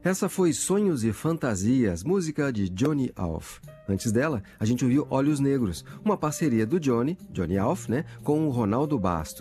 Essa foi Sonhos e Fantasias, música de Johnny Alf. Antes dela, a gente ouviu Olhos Negros, uma parceria do Johnny Alf, né, com o Ronaldo Bastos.